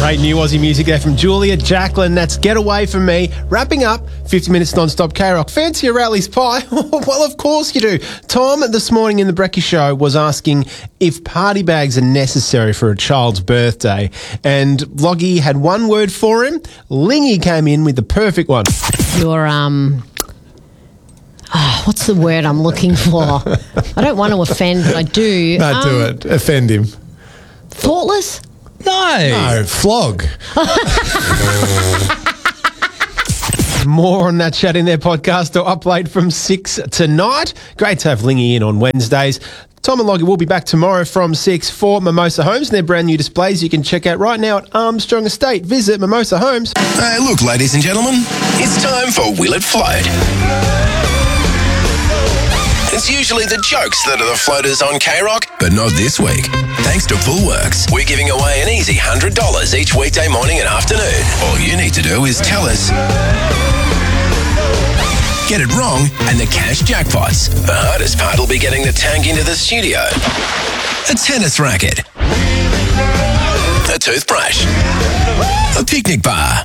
Great new Aussie music there from Julia Jacqueline. That's Get Away From Me. Wrapping up 50 minutes non-stop K-Rock. Fancy a Rally's pie? Well, of course you do. Tom, this morning in the Brekkie Show, was asking if party bags are necessary for a child's birthday. And Loggy had one word for him. Lingy came in with the perfect one. Your, what's the word I'm looking for? I don't want to offend, but I do. No, do it. Offend him. Thoughtless? No, flog. More on that Chat in There podcast or up late from 6 tonight. Great to have Lingy in on Wednesdays. Tom and Loggy will be back tomorrow from 6 for Mimosa Homes and their brand new displays you can check out right now at Armstrong Estate. Visit Mimosa Homes. Hey, look, ladies and gentlemen, it's time for Will It Float. It's usually the jokes that are the floaters on K-Rock, but not this week. Thanks to Woolworks, we're giving away an easy $100 each weekday morning and afternoon. All you need to do is tell us, get it wrong, and the cash jackpots. The hardest part will be getting the tank into the studio. A tennis racket. A toothbrush. A picnic bar.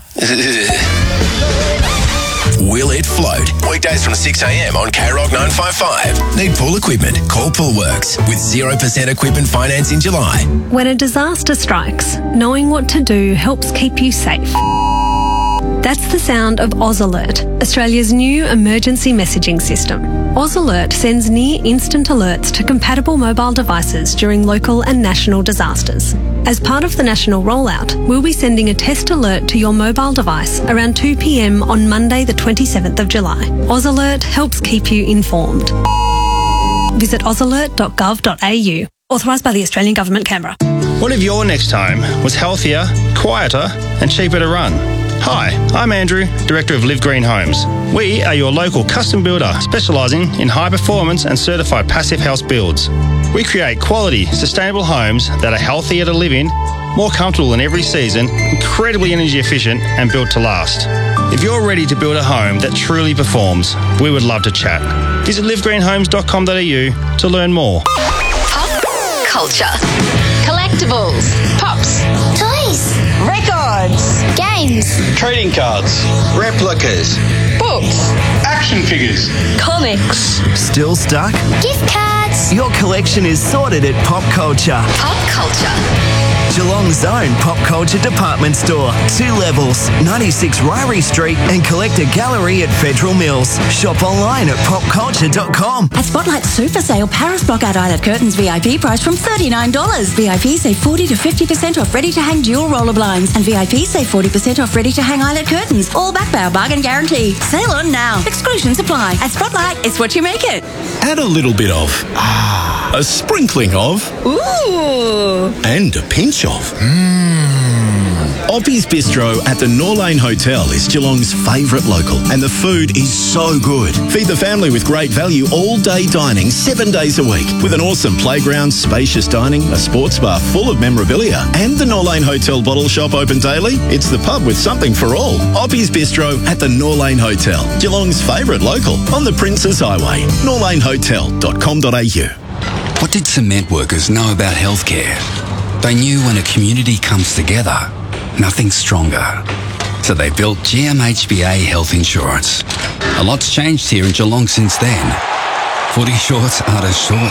Will It Float? Weekdays from 6 a.m. on K-Rock 955. Need pool equipment? Call Poolworks with 0% equipment finance in July. When a disaster strikes, knowing what to do helps keep you safe. That's the sound of Oz Alert, Australia's new emergency messaging system. Oz Alert sends near instant alerts to compatible mobile devices during local and national disasters. As part of the national rollout, we'll be sending a test alert to your mobile device around 2 p.m. on Monday the 27th of July. Oz Alert helps keep you informed. Visit ozalert.gov.au. Authorised by the Australian Government, Canberra. What if your next home was healthier, quieter and cheaper to run? Hi, I'm Andrew, Director of Live Green Homes. We are your local custom builder specialising in high performance and certified passive house builds. We create quality, sustainable homes that are healthier to live in, more comfortable in every season, incredibly energy efficient and built to last. If you're ready to build a home that truly performs, we would love to chat. Visit livegreenhomes.com.au to learn more. Pop culture. Collectibles. Pops. Toys. Records. Games. Trading cards. Replicas. Books. Action figures. Comics. Still stuck? Gift cards. Your collection is sorted at Pop Culture. Pop culture. Geelong's own pop culture department store. 2 levels, 96 Ryrie Street and Collector Gallery at Federal Mills. Shop online at popculture.com. At Spotlight Super Sale, Paris Blockout Eyelet Curtains VIP price from $39. VIP save 40 to 50% off ready-to-hang dual roller blinds and VIP save 40% off ready-to-hang eyelet curtains. All backed by our bargain guarantee. Sale on now. Exclusions apply. At Spotlight, it's what you make it. Add a little bit of, a sprinkling of, Ooh. and a pinch of. Oppie's Bistro at the Norlane Hotel is Geelong's favourite local, and the food is so good. Feed the family with great value all-day dining 7 days a week, with an awesome playground, spacious dining, a sports bar full of memorabilia, and the Norlane Hotel bottle shop open daily. It's the pub with something for all. Oppie's Bistro at the Norlane Hotel, Geelong's favourite local, on the Princes Highway. norlanehotel.com.au. What did cement workers know about healthcare? They knew when a community comes together, nothing's stronger. So they built GMHBA Health Insurance. A lot's changed here in Geelong since then. Footy shorts aren't as short.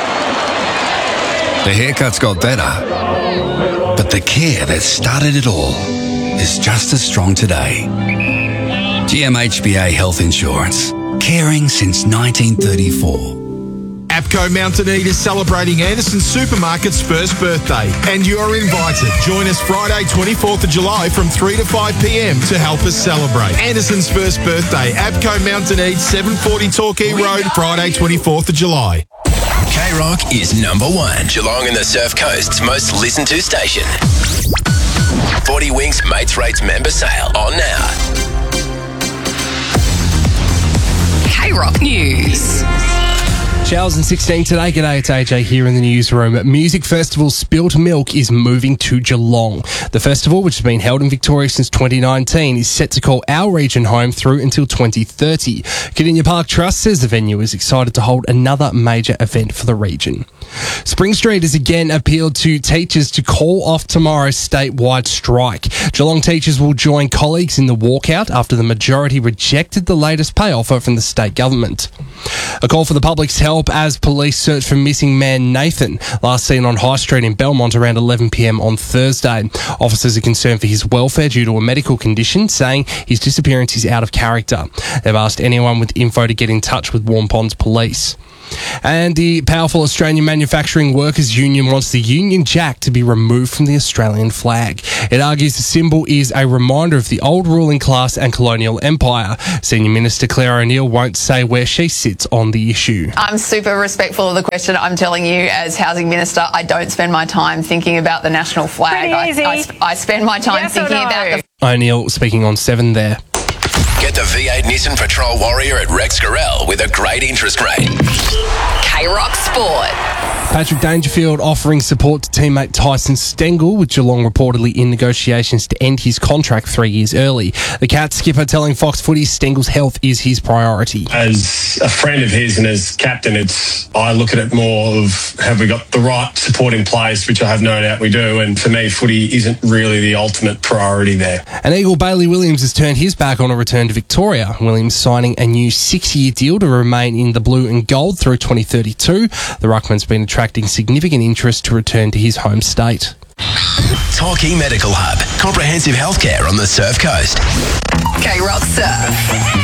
The haircuts got better. But the care that started it all is just as strong today. GMHBA Health Insurance. Caring since 1934. APCO Mountain Eat is celebrating Anderson Supermarket's first birthday, and you're invited. Join us Friday, 24th of July from 3 to 5 p.m. to help us celebrate Anderson's first birthday. APCO Mountain Eat, 740 Torquay Road, Friday, 24th of July. K-Rock is number 1. Geelong and the Surf Coast's most listened to station. 40 Winks Mates Rates member sale on now. K-Rock News. Showers and 16 today. G'day, it's AJ here in the newsroom. Music festival Spilt Milk is moving to Geelong. The festival, which has been held in Victoria since 2019, is set to call our region home through until 2030. Cardinia Park Trust says the venue is excited to hold another major event for the region. Spring Street has again appealed to teachers to call off tomorrow's statewide strike. Geelong teachers will join colleagues in the walkout after the majority rejected the latest pay offer from the state government. A call for the public's help as police search for missing man Nathan, last seen on High Street in Belmont around 11 p.m. on Thursday. Officers are concerned for his welfare due to a medical condition, saying his disappearance is out of character. They've asked anyone with info to get in touch with Warm Ponds Police. And the powerful Australian Manufacturing Workers Union wants the Union Jack to be removed from the Australian flag. It argues the symbol is a reminder of the old ruling class and colonial empire. Senior Minister Claire O'Neill won't say where she sits on the issue. I'm super respectful of the question. I'm telling you, as Housing Minister, I don't spend my time thinking about the national flag. I spend my time thinking about the... O'Neill speaking on 7 there. Get the V8 Nissan Patrol Warrior at Rex Gorell with a great interest rate. K-Rock Sport. Patrick Dangerfield offering support to teammate Tyson Stengel, with Geelong reportedly in negotiations to end his contract 3 years early. The Cats skipper telling Fox Footy Stengel's health is his priority. As a friend of his and as captain, I look at it more of, have we got the right support in place, which I have no doubt we do. And for me, footy isn't really the ultimate priority there. And Eagle Bailey Williams has turned his back on a return to Victoria. Williams signing a new 6-year deal to remain in the blue and gold through 2032. The Ruckman's been attracting significant interest to return to his home state. Torquay Medical Hub. Comprehensive healthcare on the Surf Coast. K-Rock Surf.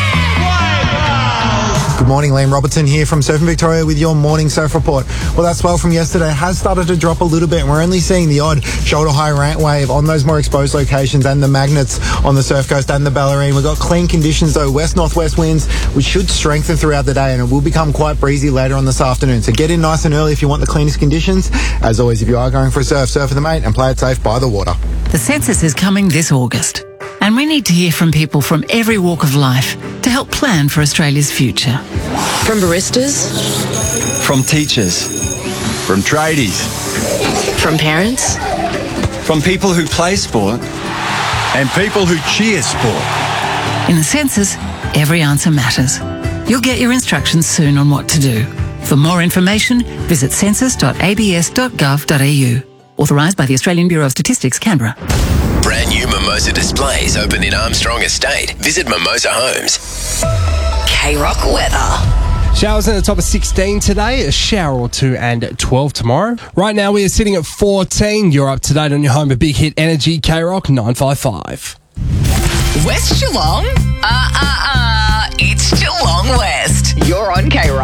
Good morning, Liam Robertson here from Surfing Victoria with your morning surf report. Well, that swell from yesterday has started to drop a little bit, and we're only seeing the odd shoulder high rant wave on those more exposed locations and the magnets on the Surf Coast and the Bellarine. We've got clean conditions though, west-northwest winds, which should strengthen throughout the day, and it will become quite breezy later on this afternoon. So get in nice and early if you want the cleanest conditions. As always, if you are going for a surf with a mate, and play it safe by the water. The census is coming this August, and we need to hear from people from every walk of life to help plan for Australia's future. From baristas, from teachers, from tradies, from parents, from people who play sport, and people who cheer sport. In the census, every answer matters. You'll get your instructions soon on what to do. For more information, visit census.abs.gov.au. Authorised by the Australian Bureau of Statistics, Canberra. Brand new Mimosa displays open in Armstrong Estate. Visit Mimosa Homes. K-Rock weather. Showers at the top of 16 today, a shower or two and 12 tomorrow. Right now we are sitting at 14. You're up to date on your home of Big Hit Energy, K-Rock 955. West Geelong? It's Geelong West. You're on K-Rock.